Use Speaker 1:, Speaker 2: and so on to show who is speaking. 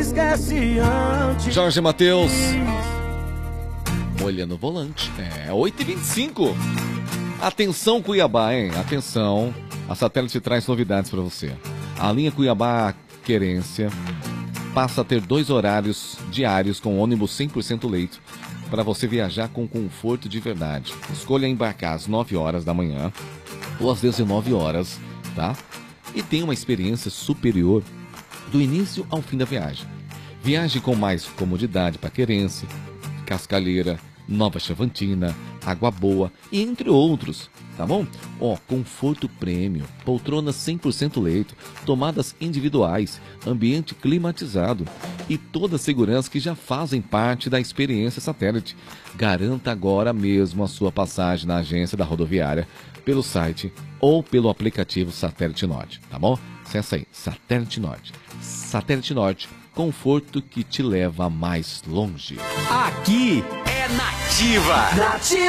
Speaker 1: esquece antes.
Speaker 2: Jorge Mateus. Olha no volante. 8h25. Atenção, Cuiabá, hein? Atenção. A Satélite traz novidades para você. A linha Cuiabá Querência passa a ter 2 horários diários com ônibus 100% leito para você viajar com conforto de verdade. Escolha embarcar às 9 horas da manhã ou às 19 horas, tá? E tenha uma experiência superior do início ao fim da viagem. Viaje com mais comodidade para Querência, Cascalheira, Nova Chavantina, Água Boa e entre outros, tá bom? Conforto prêmio, poltronas 100% leito, tomadas individuais, ambiente climatizado e toda a segurança que já fazem parte da experiência Satélite. Garanta agora mesmo a sua passagem na agência da rodoviária, pelo site ou pelo aplicativo Satélite Norte, tá bom? Acesse aí, Satélite Norte. Satélite Norte, conforto que te leva mais longe.
Speaker 3: Aqui é Nativa.